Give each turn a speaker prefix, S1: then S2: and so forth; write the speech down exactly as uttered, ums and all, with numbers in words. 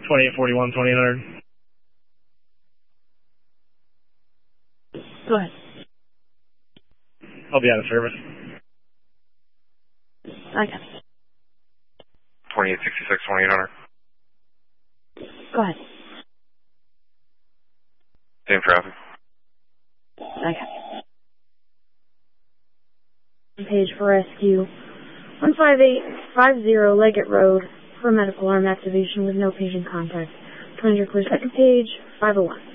S1: twenty-eight forty-one, twenty-eight hundred.
S2: Go ahead.
S1: I'll be out of service.
S2: Okay.
S3: twenty-eight sixty-six, twenty-eight hundred.
S2: Go ahead.
S3: Same traffic.
S2: Okay. Page for rescue. one five eight five zero Leggett Road for medical arm activation with no patient contact. Commander clear second page, five oh one.